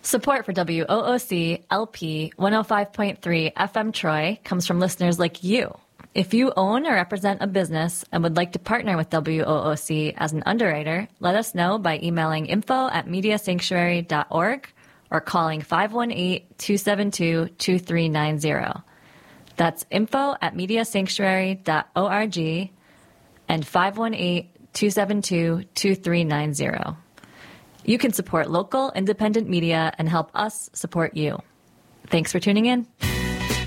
Support for WOOC LP 105.3 FM Troy comes from listeners like you. If you own or represent a business and would like to partner with WOOC as an underwriter, let us know by emailing info@mediasanctuary.org or calling 518-272-2390. That's info@mediasanctuary.org and 518-272-2390. You can support local independent media and help us support you. Thanks for tuning in.